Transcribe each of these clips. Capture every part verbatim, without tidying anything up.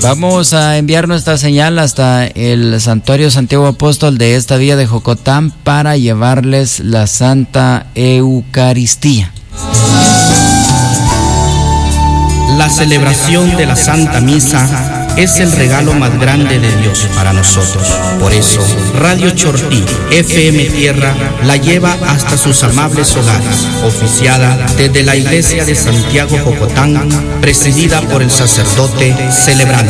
Vamos a enviar nuestra señal hasta el Santuario Santiago Apóstol de esta villa de Jocotán para llevarles la Santa Eucaristía. La celebración de la Santa Misa es el regalo más grande de Dios para nosotros. Por eso, Radio Chortí, F M Tierra, la lleva hasta sus amables hogares, oficiada desde la Iglesia de Santiago Jocotán, presidida por el sacerdote celebrante.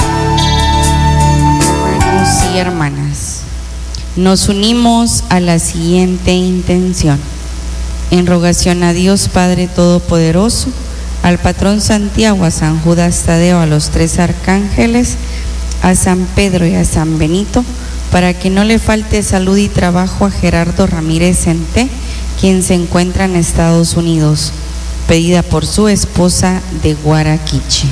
Hermanos y hermanas, nos unimos a la siguiente intención. En rogación a Dios Padre Todopoderoso, al patrón Santiago, a San Judas Tadeo, a los tres arcángeles, a San Pedro y a San Benito, para que no le falte salud y trabajo a Gerardo Ramírez Centé, quien se encuentra en Estados Unidos, pedida por su esposa de Guaraquiche.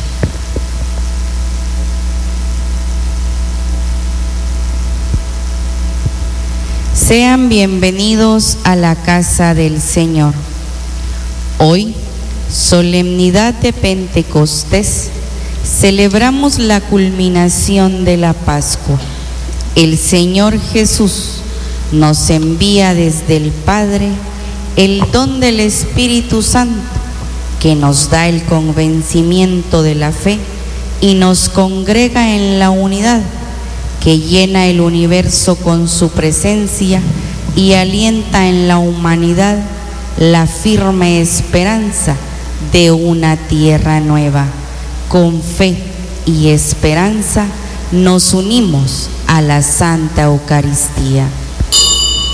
Sean bienvenidos a la casa del Señor. Hoy, solemnidad de Pentecostés, celebramos la culminación de la Pascua. El Señor Jesús nos envía desde el Padre el don del Espíritu Santo, que nos da el convencimiento de la fe y nos congrega en la unidad, que llena el universo con su presencia y alienta en la humanidad la firme esperanza de una tierra nueva. Con fe y esperanza nos unimos a la Santa Eucaristía.